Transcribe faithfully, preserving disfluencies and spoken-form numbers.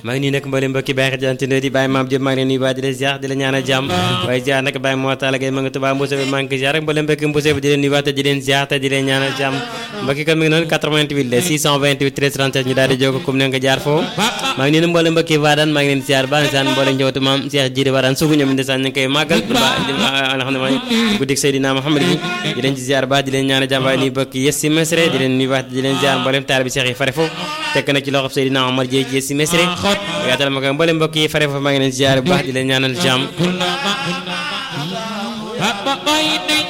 maa ngi nuyu nag mboolem mbokki Baye Xadiante Ndoye di Baye Mame Diop maa ngi leen nuyu baax di leen ziar di la ñaanal jàmm waaye ziar nag Baye Mor Talla Gueye ma nga Touba Mbousso bi maa ngi ziar rek mboolem mbokki Mbousso bi di leen nuyu baax te di leen ziar te di leen ñaanal jàmm mbokki kon mi ngi noonu quatre-vingt-huit le six cent vingt-huit treize trente-sept ñu daal di jóg comme ne nga jaar foofu maa ngi nuyu mboolem mbokki Wadane maa ngi leen ziar baax ndeysaan mboolem njabootu maam Cheikh Jiri Wadane sugu ñoom ndeysaan ñu ngi koy màggal nga xam ne mooy guddik Seydina Mouhamed gi di leen ci ziar baax di leen ñaanal jàmm waaye nuyu mbokki yes si mesre di leen nuyu baax di leen ziar mboolem taalibe Cheikh yi fare foofu tekk na ci loxob Seydina Omar Dieye ci yes si mesre yaatal ma ko mboolem mbokk yi fare foofu maa ngi leen ziar bu baax di leen ñaanal jàmm